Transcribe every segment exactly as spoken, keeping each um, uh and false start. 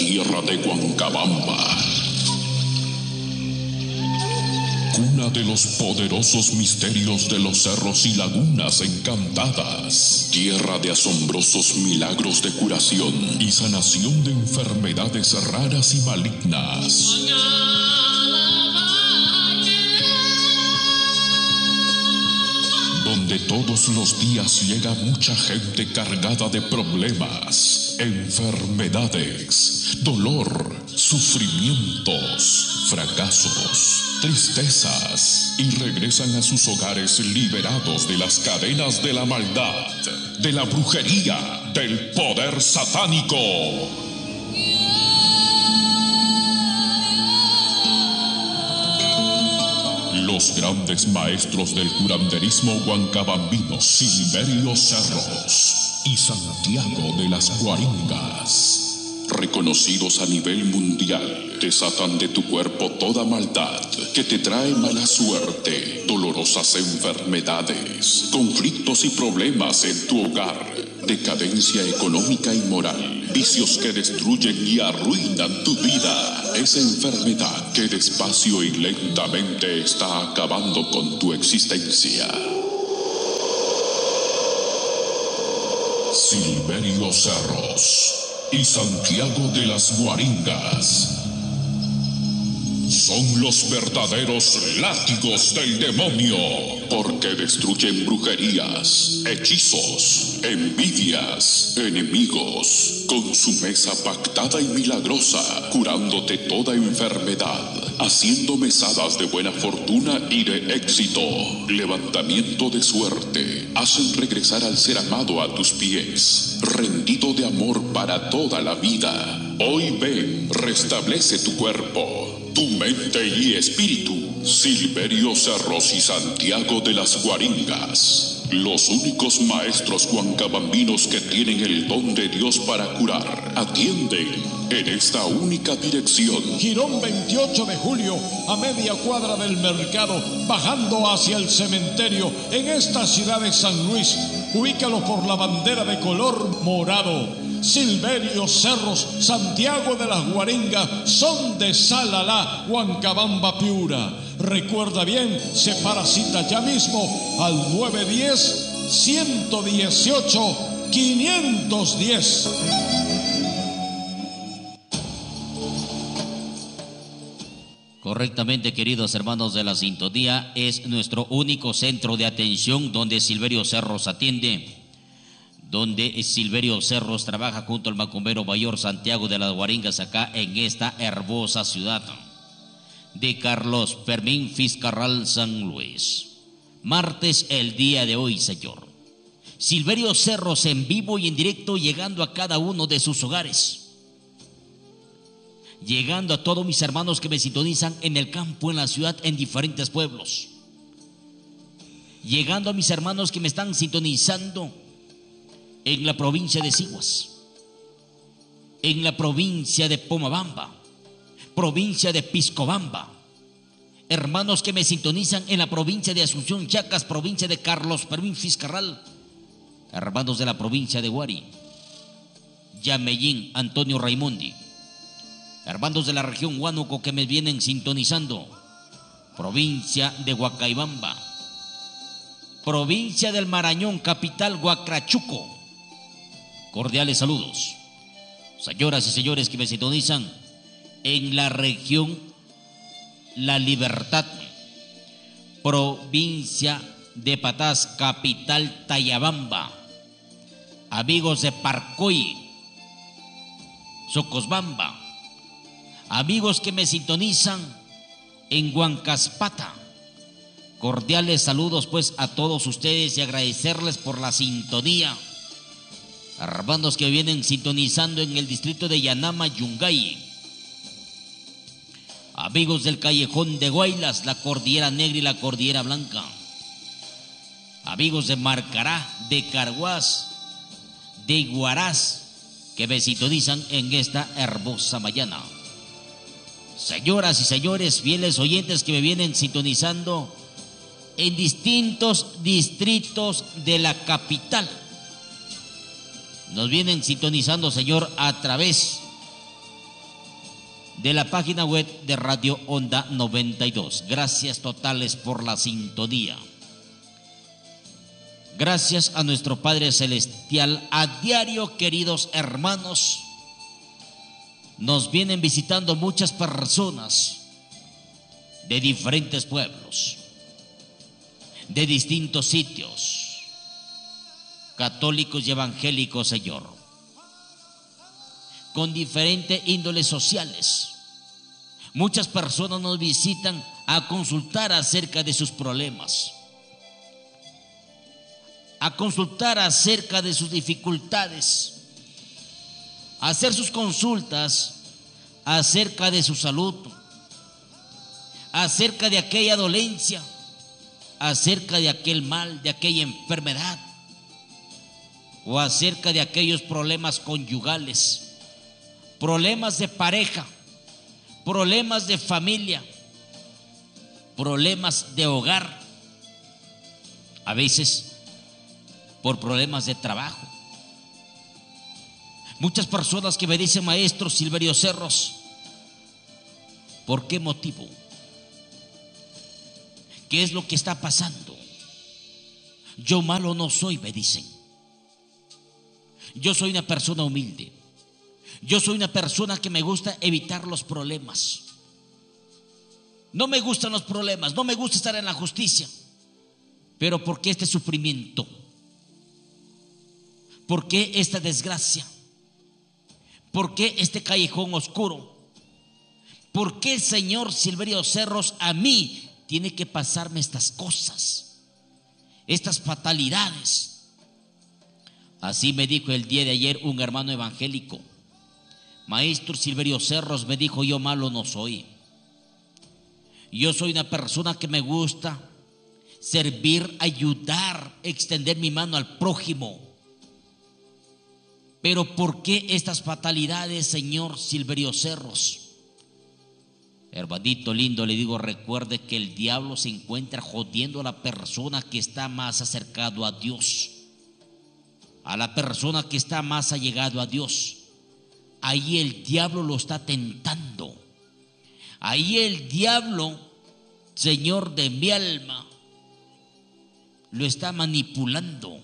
tierra de Huancabamba, cuna de los poderosos misterios de los cerros y lagunas encantadas, tierra de asombrosos milagros de curación y sanación de enfermedades raras y malignas. Donde todos los días llega mucha gente cargada de problemas, enfermedades, dolor, sufrimientos, fracasos, tristezas, y regresan a sus hogares liberados de las cadenas de la maldad, de la brujería, del poder satánico. Los grandes maestros del curanderismo huancabambino, Silverio Cerros y Santiago de las Guaringas, reconocidos a nivel mundial, desatan de tu cuerpo toda maldad que te trae mala suerte, dolorosas enfermedades, conflictos y problemas en tu hogar, decadencia económica y moral, vicios que destruyen y arruinan tu vida, esa enfermedad que despacio y lentamente está acabando con tu existencia. Silverio Cerros y Santiago de las Guaringas son los verdaderos látigos del demonio, porque destruyen brujerías, hechizos, envidias, enemigos, con su mesa pactada y milagrosa, curándote toda enfermedad, haciendo mesadas de buena fortuna y de éxito, levantamiento de suerte, hacen regresar al ser amado a tus pies, rendido de amor para toda la vida. Hoy ven, restablece tu cuerpo, tu mente y espíritu. Silverio Cerros y Santiago de las Guaringas, los únicos maestros huancabambinos que tienen el don de Dios para curar, atienden en esta única dirección. Girón veintiocho de julio, a media cuadra del mercado, bajando hacia el cementerio, en esta ciudad de San Luis. Ubícalo por la bandera de color morado. Silverio Cerros, Santiago de las Guaringas, son de Salalá, Huancabamba, Piura. Recuerda bien, separa cita ya mismo al nueve uno cero, uno uno ocho, cinco uno cero. Correctamente, queridos hermanos de la sintonía, es nuestro único centro de atención donde Silverio Cerros atiende, donde Silverio Cerros trabaja junto al macumbero mayor Santiago de las Guaringas, acá en esta hermosa ciudad de Carlos Fermín Fiscarral, San Luis. Martes, el día de hoy, Señor. Silverio Cerros en vivo y en directo, llegando a cada uno de sus hogares, llegando a todos mis hermanos que me sintonizan en el campo, en la ciudad, en diferentes pueblos, llegando a mis hermanos que me están sintonizando en la provincia de Siguas, en la provincia de Pomabamba, provincia de Piscobamba, hermanos que me sintonizan en la provincia de Asunción, Chacas, provincia de Carlos Fermín Fiscarral, hermanos de la provincia de Guari, Yamellín, Antonio Raimundi, hermanos de la región Huánuco que me vienen sintonizando, provincia de Huacaibamba, provincia del Marañón, capital Huacrachuco. Cordiales saludos, señoras y señores que me sintonizan en la región La Libertad, provincia de Patás, capital Tayabamba, amigos de Parcoy, Socosbamba, amigos que me sintonizan en Huancaspata. Cordiales saludos pues a todos ustedes y agradecerles por la sintonía. Hermanos que vienen sintonizando en el distrito de Yanama, Yungay, amigos del callejón de Guaylas, la Cordillera Negra y la Cordillera Blanca, amigos de Marcará, de Carhuaz, de Guaraz, que me sintonizan en esta hermosa mañana. Señoras y señores, fieles oyentes que me vienen sintonizando en distintos distritos de la capital, nos vienen sintonizando, Señor, a través de la página web de Radio Onda noventa y dos. Gracias totales por la sintonía. Gracias a nuestro Padre Celestial. A diario, queridos hermanos, nos vienen visitando muchas personas de diferentes pueblos, de distintos sitios, católicos y evangélicos, Señor, con diferentes índoles sociales. Muchas personas nos visitan a consultar acerca de sus problemas, a consultar acerca de sus dificultades, a hacer sus consultas acerca de su salud, acerca de aquella dolencia, acerca de aquel mal, de aquella enfermedad, o acerca de aquellos problemas conyugales, problemas de pareja, problemas de familia, problemas de hogar, a veces por problemas de trabajo. Muchas personas que me dicen: maestro Silverio Cerros, ¿por qué motivo? ¿Qué es lo que está pasando? Yo malo no soy, me dicen. Yo soy una persona humilde. Yo soy una persona que me gusta evitar los problemas. No me gustan los problemas, no me gusta estar en la justicia. Pero ¿por qué este sufrimiento? ¿Por qué esta desgracia? ¿Por qué este callejón oscuro? ¿Por qué, señor Silverio Cerros, a mí tiene que pasarme estas cosas, estas fatalidades? Así me dijo el día de ayer un hermano evangélico. Maestro Silverio Cerros, me dijo, yo malo no soy. Yo soy una persona que me gusta servir, ayudar, extender mi mano al prójimo. Pero ¿por qué estas fatalidades, señor Silverio Cerros? Hermanito lindo, le digo, recuerde que el diablo se encuentra jodiendo a la persona que está más acercado a Dios, a la persona que está más allegado a Dios. Ahí el diablo lo está tentando. Ahí el diablo, Señor de mi alma, lo está manipulando.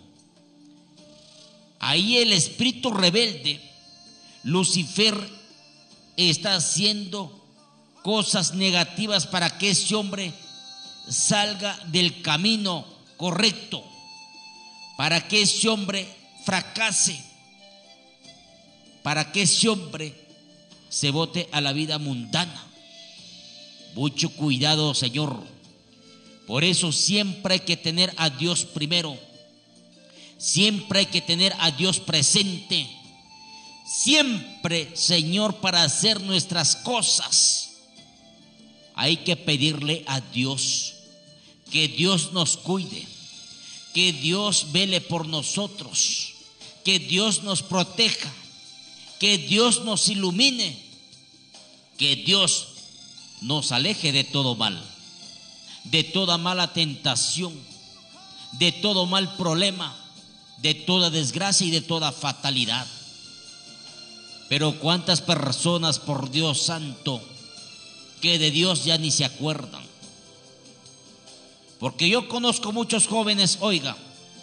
Ahí el espíritu rebelde, Lucifer, está haciendo cosas negativas para que ese hombre salga del camino correcto, para que ese hombre fracase, para que ese hombre se bote a la vida mundana. Mucho cuidado, Señor. Por eso siempre hay que tener a Dios primero. Siempre hay que tener a Dios presente. Siempre, Señor, para hacer nuestras cosas, hay que pedirle a Dios que Dios nos cuide, que Dios vele por nosotros, que Dios nos proteja, que Dios nos ilumine, que Dios nos aleje de todo mal, de toda mala tentación, de todo mal problema, de toda desgracia y de toda fatalidad. Pero cuántas personas, por Dios santo, que de Dios ya ni se acuerdan. Porque yo conozco muchos jóvenes, oiga,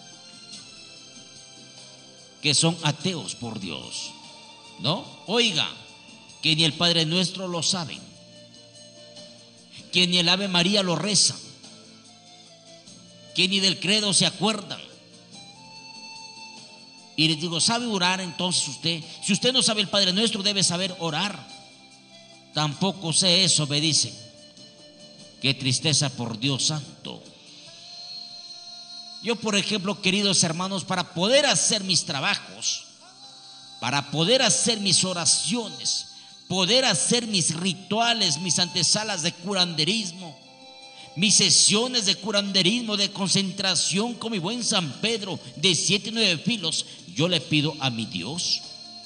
que son ateos por Dios, ¿no? Oiga, que ni el Padre Nuestro lo saben, que ni el Ave María lo rezan, que ni del credo se acuerdan. Y les digo, ¿sabe orar entonces usted? Si usted no sabe el Padre Nuestro, debe saber orar. Tampoco sé eso, me dicen. Qué tristeza, por Dios santo. Yo, por ejemplo, queridos hermanos, para poder hacer mis trabajos, para poder hacer mis oraciones, poder hacer mis rituales, mis antesalas de curanderismo, mis sesiones de curanderismo, de concentración con mi buen San Pedro de siete y nueve filos, yo le pido a mi Dios.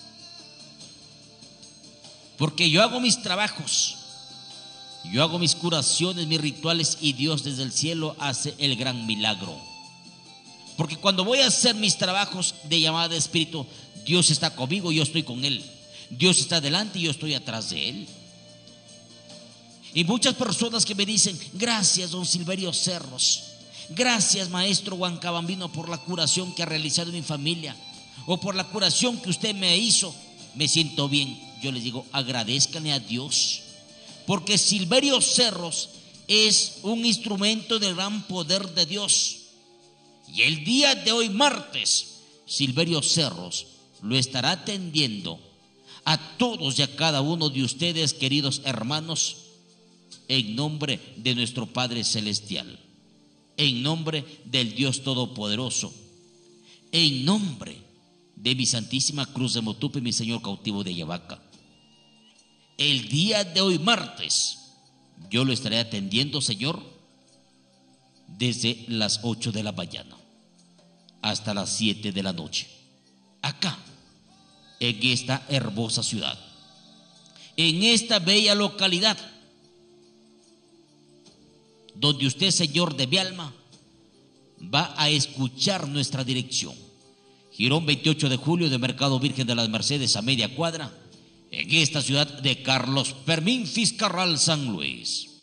Porque yo hago mis trabajos, yo hago mis curaciones, mis rituales, y Dios desde el cielo hace el gran milagro. Porque cuando voy a hacer mis trabajos de llamada de espíritu, Dios está conmigo y yo estoy con Él. Dios está delante y yo estoy atrás de Él. Y muchas personas que me dicen: gracias, don Silverio Cerros, gracias, maestro Huancabambino, por la curación que ha realizado en mi familia, o por la curación que usted me hizo, me siento bien. Yo les digo: agradezcanle a Dios, porque Silverio Cerros es un instrumento del gran poder de Dios. Y el día de hoy, martes, Silverio Cerros lo estará atendiendo a todos y a cada uno de ustedes, queridos hermanos, en nombre de nuestro Padre Celestial, en nombre del Dios Todopoderoso, en nombre de mi Santísima Cruz de Motupe, mi Señor cautivo de Ayabaca. El día de hoy, martes, yo lo estaré atendiendo, Señor, desde las ocho de la mañana hasta las siete de la noche, acá, en esta hermosa ciudad, en esta bella localidad, donde usted, Señor de mi alma, va a escuchar nuestra dirección. Girón veintiocho de julio de Mercado Virgen de las Mercedes, a media cuadra, en esta ciudad de Carlos Fermín Fiscarral, San Luis.